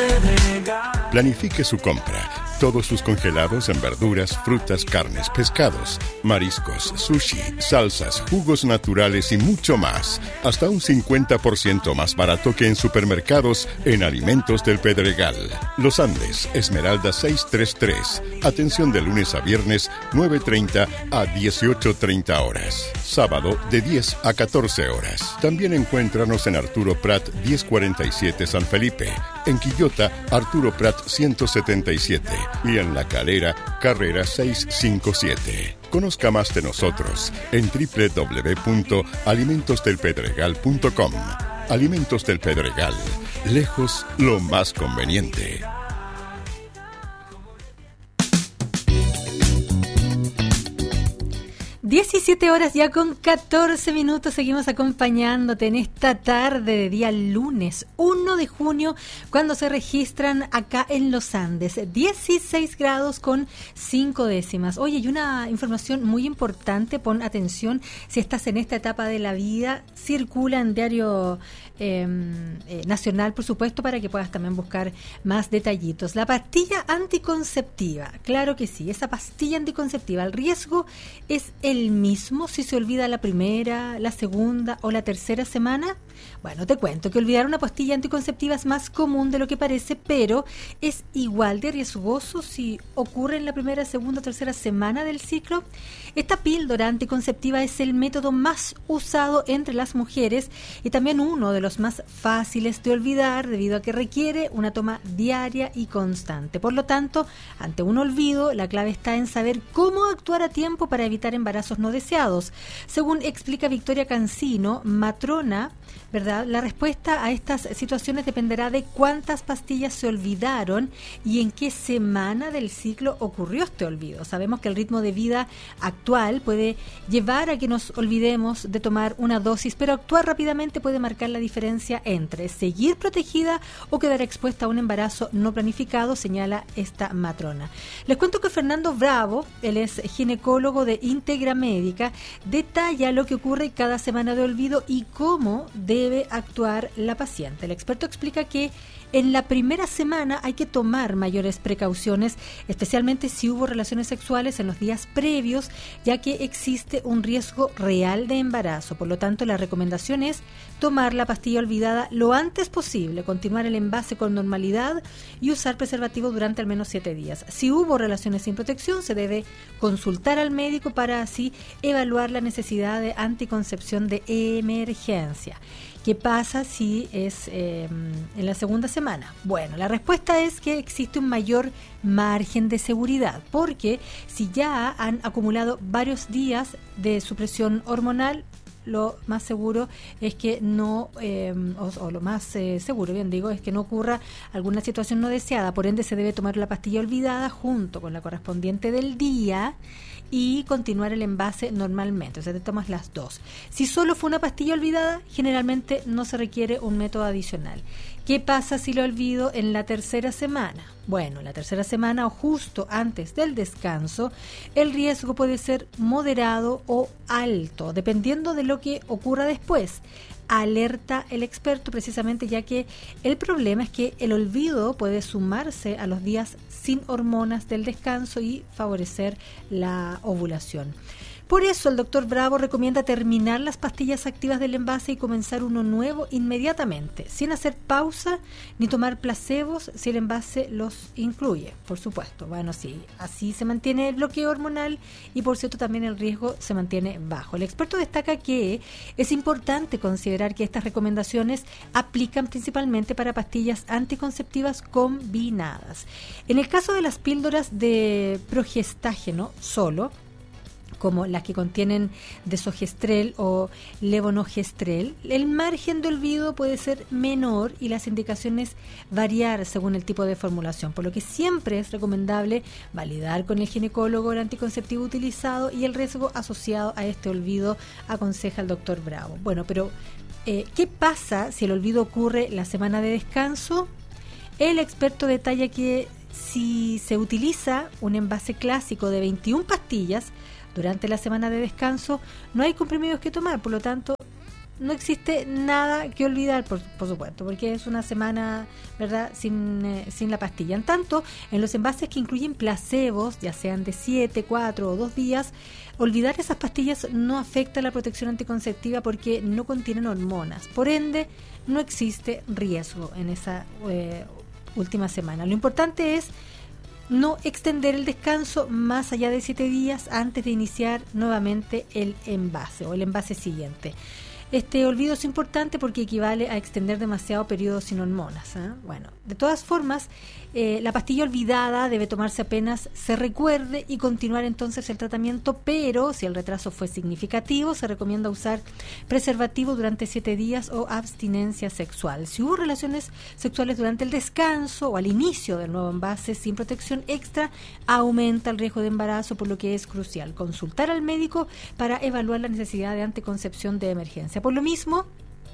Planifique su compra. Todos sus congelados en verduras, frutas, carnes, pescados, mariscos, sushi, salsas, jugos naturales y mucho más. Hasta un 50% más barato que en supermercados en Alimentos del Pedregal. Los Andes, Esmeralda 633. Atención de lunes a viernes, 9:30 a 18:30 horas. Sábado, de 10 a 14 horas. También encuéntranos en Arturo Prat 1047 San Felipe. En Quillota, Arturo Prat 177. Y en La Calera, Carrera 657. Conozca más de nosotros en www.alimentosdelpedregal.com. Alimentos del Pedregal. Lejos lo más conveniente. 17 horas ya con 14 minutos, seguimos acompañándote en esta tarde de día lunes 1 de junio, cuando se registran acá en los Andes 16 grados con 5 décimas. Oye, y una información muy importante, pon atención si estás en esta etapa de la vida, circula en diario nacional, por supuesto, para que puedas también buscar más detallitos. La pastilla anticonceptiva, claro que sí, esa pastilla anticonceptiva, el riesgo es el mismo si se olvida la primera, la segunda o la tercera semana. Bueno, te cuento que olvidar una pastilla anticonceptiva es más común de lo que parece, pero es igual de riesgoso si ocurre en la primera, segunda o tercera semana del ciclo. Esta píldora anticonceptiva es el método más usado entre las mujeres y también uno de los más fáciles de olvidar debido a que requiere una toma diaria y constante. Por lo tanto, ante un olvido, la clave está en saber cómo actuar a tiempo para evitar embarazos no deseados. Según explica Victoria Cancino, matrona, ¿verdad? La respuesta a estas situaciones dependerá de cuántas pastillas se olvidaron y en qué semana del ciclo ocurrió este olvido. Sabemos que el ritmo de vida actual puede llevar a que nos olvidemos de tomar una dosis, pero actuar rápidamente puede marcar la diferencia entre seguir protegida o quedar expuesta a un embarazo no planificado, señala esta matrona. Les cuento que Fernando Bravo, él es ginecólogo de Íntegra Médica, detalla lo que ocurre cada semana de olvido y cómo debe actuar la paciente. El experto explica que en la primera semana hay que tomar mayores precauciones, especialmente si hubo relaciones sexuales en los días previos, ya que existe un riesgo real de embarazo. Por lo tanto, la recomendación es tomar la pastilla olvidada lo antes posible, continuar el envase con normalidad y usar preservativo durante al menos 7 días. Si hubo relaciones sin protección, se debe consultar al médico para así evaluar la necesidad de anticoncepción de emergencia. ¿Qué pasa si es en la segunda semana? Bueno, la respuesta es que existe un mayor margen de seguridad, porque si ya han acumulado varios días de supresión hormonal, lo más seguro es que no, o lo más seguro, bien digo, es que no ocurra alguna situación no deseada. Por ende, se debe tomar la pastilla olvidada junto con la correspondiente del día y continuar el envase normalmente, o sea, te tomas las dos. Si solo fue una pastilla olvidada, generalmente no se requiere un método adicional. ¿Qué pasa si lo olvido en la tercera semana? Bueno, la tercera semana o justo antes del descanso, el riesgo puede ser moderado o alto, dependiendo de lo que ocurra después. Alerta el experto precisamente, ya que el problema es que el olvido puede sumarse a los días sin hormonas del descanso y favorecer la ovulación. Por eso el doctor Bravo recomienda terminar las pastillas activas del envase y comenzar uno nuevo inmediatamente, sin hacer pausa ni tomar placebos si el envase los incluye, por supuesto. Bueno, sí, así se mantiene el bloqueo hormonal y por cierto también el riesgo se mantiene bajo. El experto destaca que es importante considerar que estas recomendaciones aplican principalmente para pastillas anticonceptivas combinadas. En el caso de las píldoras de progestágeno solo, como las que contienen desogestrel o levonorgestrel, el margen de olvido puede ser menor y las indicaciones variar según el tipo de formulación, por lo que siempre es recomendable validar con el ginecólogo el anticonceptivo utilizado y el riesgo asociado a este olvido, aconseja el doctor Bravo. Bueno, pero ¿qué pasa si el olvido ocurre la semana de descanso? El experto detalla que si se utiliza un envase clásico de 21 pastillas, durante la semana de descanso no hay comprimidos que tomar, por lo tanto no existe nada que olvidar, por supuesto, porque es una semana, ¿verdad?, sin la pastilla. En tanto, en los envases que incluyen placebos, ya sean de 7, 4 o 2 días, olvidar esas pastillas no afecta la protección anticonceptiva porque no contienen hormonas. Por ende, no existe riesgo en esa última semana. Lo importante es no extender el descanso más allá de 7 días antes de iniciar nuevamente el envase o el envase siguiente. Este olvido es importante porque equivale a extender demasiado periodos sin hormonas, ¿eh? Bueno, de todas formas, la pastilla olvidada debe tomarse apenas se recuerde y continuar entonces el tratamiento, pero si el retraso fue significativo, se recomienda usar preservativo durante 7 días o abstinencia sexual. Si hubo relaciones sexuales durante el descanso o al inicio del nuevo envase sin protección extra, aumenta el riesgo de embarazo, por lo que es crucial consultar al médico para evaluar la necesidad de anticoncepción de emergencia. Por lo mismo,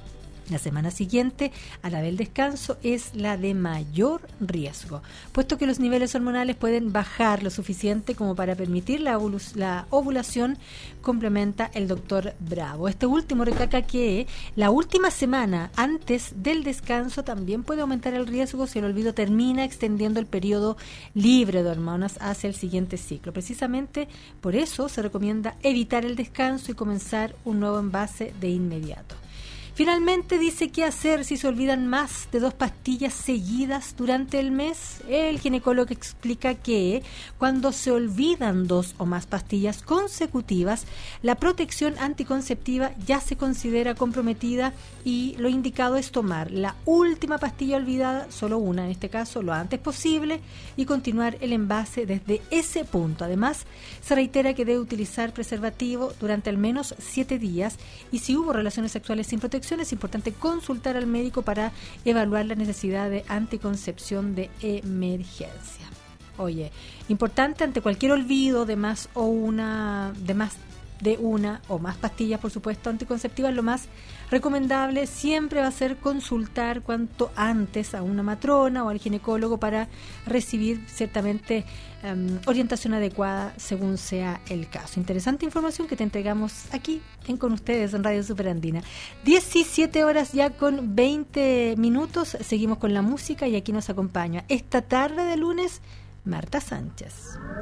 la semana siguiente a la del descanso es la de mayor riesgo, puesto que los niveles hormonales pueden bajar lo suficiente como para permitir la ovulación, complementa el doctor Bravo. Este último recalca que la última semana antes del descanso también puede aumentar el riesgo si el olvido termina extendiendo el periodo libre de hormonas hacia el siguiente ciclo. Precisamente por eso se recomienda evitar el descanso y comenzar un nuevo envase de inmediato. Finalmente dice qué hacer si se olvidan más de 2 pastillas seguidas durante el mes. El ginecólogo explica que cuando se olvidan 2 o más pastillas consecutivas, la protección anticonceptiva ya se considera comprometida y lo indicado es tomar la última pastilla olvidada, solo una en este caso, lo antes posible y continuar el envase desde ese punto. Además, se reitera que debe utilizar preservativo durante al menos 7 días y si hubo relaciones sexuales sin protección, es importante consultar al médico para evaluar la necesidad de anticoncepción de emergencia. Oye, importante ante cualquier olvido de una o más pastillas, por supuesto, anticonceptivas, lo más recomendable siempre va a ser consultar cuanto antes a una matrona o al ginecólogo para recibir ciertamente orientación adecuada según sea el caso. Interesante información que te entregamos aquí con ustedes en Radio Superandina. 17 horas ya con 20 minutos. Seguimos con la música y aquí nos acompaña esta tarde de lunes Marta Sánchez.